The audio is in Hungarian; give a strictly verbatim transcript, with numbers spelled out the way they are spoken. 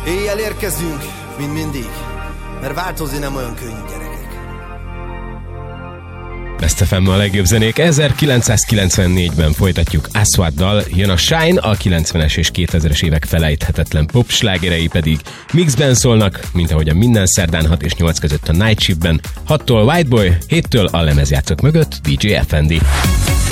Éjjel érkezünk, mint mindig, mert változni nem olyan könnyű, gyerekek. Best ef em a legjobb zenék. ezerkilencszázkilencvennégyben folytatjuk Aswad-dal, jön a Shine, a kilencvenes és kétezres évek felejthetetlen pop slágerei pedig mixben szólnak, mint ahogy a minden szerdán hat és nyolc között a Night Shiftben, hattól White Boy, héttől a lemezjátszók mögött dé dzsé ef en dé.